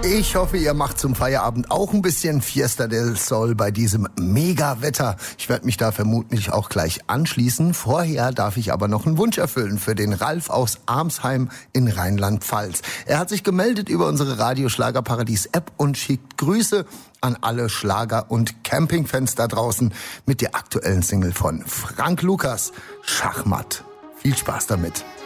Ich hoffe, ihr macht zum Feierabend auch ein bisschen Fiesta del Sol bei diesem Mega-Wetter. Ich werde mich da vermutlich auch gleich anschließen. Vorher darf ich aber noch einen Wunsch erfüllen für den Ralf aus Armsheim in Rheinland-Pfalz. Er hat sich gemeldet über unsere Radio-Schlagerparadies-App und schickt Grüße an alle Schlager- und Campingfans da draußen mit der aktuellen Single von Frank Lukas, Schachmatt. Viel Spaß damit.